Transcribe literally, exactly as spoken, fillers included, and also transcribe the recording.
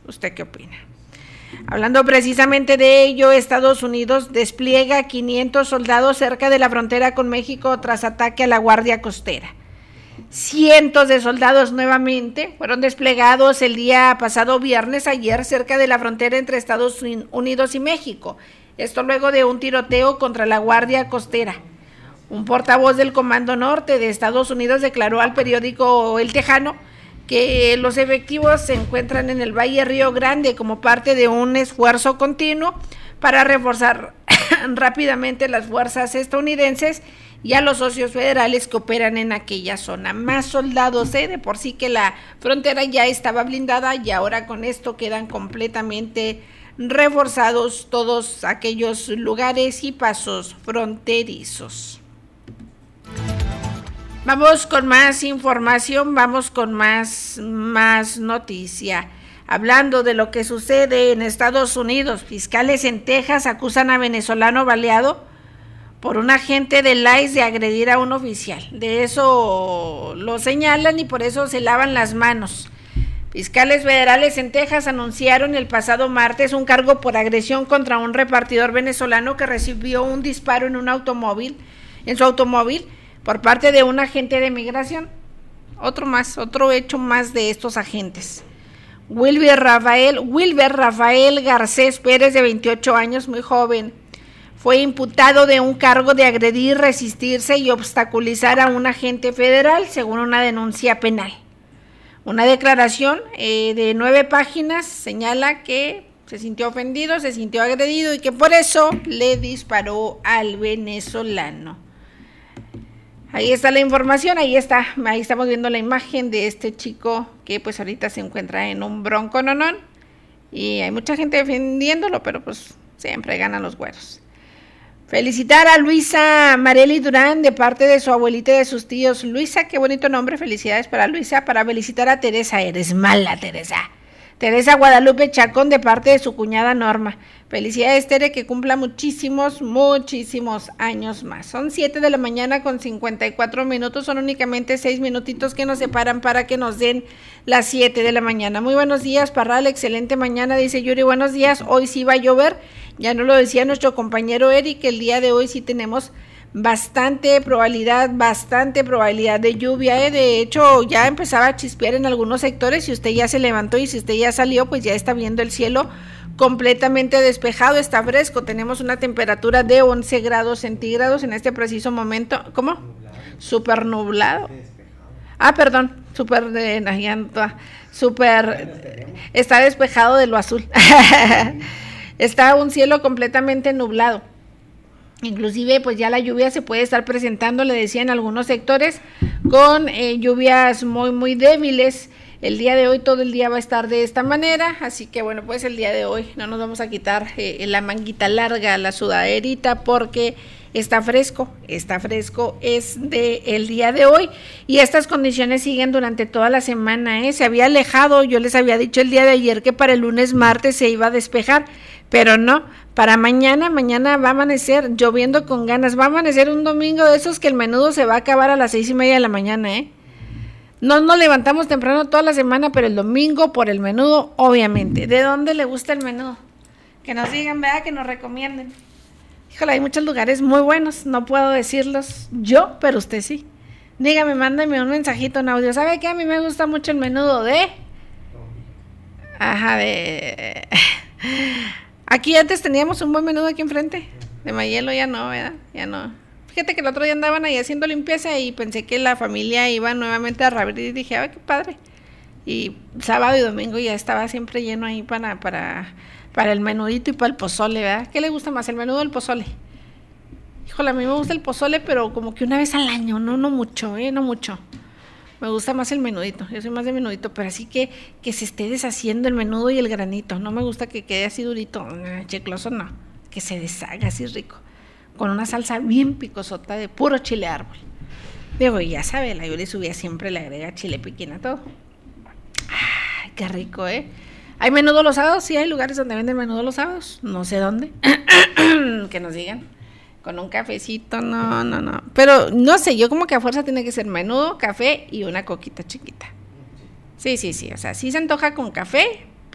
¿Usted qué opina? Hablando precisamente de ello, Estados Unidos despliega quinientos soldados cerca de la frontera con México tras ataque a la Guardia Costera. Cientos de soldados nuevamente fueron desplegados el día pasado viernes ayer cerca de la frontera entre Estados Unidos y México. Esto luego de un tiroteo contra la Guardia Costera. Un portavoz del Comando Norte de Estados Unidos declaró al periódico El Tejano que los efectivos se encuentran en el Valle Río Grande como parte de un esfuerzo continuo para reforzar rápidamente las fuerzas estadounidenses y a los socios federales que operan en aquella zona. Más soldados, ¿eh? De por sí que la frontera ya estaba blindada y ahora con esto quedan completamente reforzados todos aquellos lugares y pasos fronterizos. Vamos con más información, vamos con más, más noticia. Hablando de lo que sucede en Estados Unidos, fiscales en Texas acusan a venezolano baleado por un agente del I C E de agredir a un oficial. De eso lo señalan y por eso se lavan las manos. Fiscales federales en Texas anunciaron el pasado martes un cargo por agresión contra un repartidor venezolano que recibió un disparo en un automóvil, en su automóvil, por parte de un agente de migración. Otro más, otro hecho más de estos agentes. Wilber Rafael, Wilber Rafael Garcés Pérez, de veintiocho años, muy joven, fue imputado de un cargo de agredir, resistirse y obstaculizar a un agente federal, según una denuncia penal. Una declaración eh, de nueve páginas señala que se sintió ofendido, se sintió agredido y que por eso le disparó al venezolano. Ahí está la información, ahí está, ahí estamos viendo la imagen de este chico que pues ahorita se encuentra en un bronco nonón y hay mucha gente defendiéndolo, pero pues siempre ganan los güeros. Felicitar a Luisa Marely Durán de parte de su abuelita y de sus tíos. Luisa, qué bonito nombre, felicidades para Luisa. Para felicitar a Teresa, eres mala Teresa. Teresa Guadalupe Chacón de parte de su cuñada Norma. Felicidades, Tere, que cumpla muchísimos, muchísimos años más. Son siete de la mañana con cincuenta y cuatro minutos, son únicamente seis minutitos que nos separan para que nos den las siete de la mañana. Muy buenos días, Parral, excelente mañana, dice Yuri, buenos días, hoy sí va a llover, ya nos lo decía nuestro compañero Eric, el día de hoy sí tenemos bastante probabilidad, bastante probabilidad de lluvia, ¿eh? De hecho ya empezaba a chispear en algunos sectores, si usted ya se levantó y si usted ya salió, pues ya está viendo el cielo completamente despejado, está fresco, tenemos una temperatura de once grados centígrados en este preciso momento. ¿Cómo? Nublado. Súper nublado. Ah, perdón, súper de súper está despejado de lo azul. Está un cielo completamente nublado. Inclusive pues ya la lluvia se puede estar presentando, le decía, en algunos sectores con eh, lluvias muy muy débiles. El día de hoy todo el día va a estar de esta manera, así que bueno, pues el día de hoy no nos vamos a quitar eh, la manguita larga, la sudaderita, porque está fresco, está fresco, es de el día de hoy y estas condiciones siguen durante toda la semana, ¿eh? Se había alejado, yo les había dicho el día de ayer que para el lunes, martes se iba a despejar, pero no, para mañana, mañana va a amanecer lloviendo con ganas, va a amanecer un domingo de esos que el menudo se va a acabar a las seis y media de la mañana, ¿eh? No nos levantamos temprano toda la semana, pero el domingo por el menudo, obviamente. ¿De dónde le gusta el menudo? Que nos digan, ¿verdad? Que nos recomienden. Híjole, hay muchos lugares muy buenos, no puedo decirlos yo, pero usted sí. Dígame, mándame un mensajito en audio. ¿Sabe qué? A mí me gusta mucho el menudo de... Ajá, de... Aquí antes teníamos un buen menudo aquí enfrente. De Mayelo ya no, ¿verdad? Ya no. Fíjate que el otro día andaban ahí haciendo limpieza y pensé que la familia iba nuevamente a reabrir y dije, ¡ay, qué padre! Y sábado y domingo ya estaba siempre lleno ahí para, para, para el menudito y para el pozole, ¿verdad? ¿Qué le gusta más, el menudo o el pozole? Híjole, a mí me gusta el pozole, pero como que una vez al año, no, no mucho, ¿eh? No mucho. Me gusta más el menudito, yo soy más de menudito, pero así que, que se esté deshaciendo el menudo y el granito. No me gusta que quede así durito, chicloso no, que se deshaga así rico. Con una salsa bien picosota de puro chile árbol. Digo, ya sabe, la Yuri Subía siempre le agrega chile piquín a todo. Ay, qué rico, ¿eh? ¿Hay menudo los sábados? Sí, hay lugares donde venden menudo los sábados. No sé dónde. Que nos digan. Con un cafecito, no, no, no. Pero no sé, yo como que a fuerza tiene que ser menudo, café y una coquita chiquita. Sí, sí, sí. O sea, sí se antoja con café,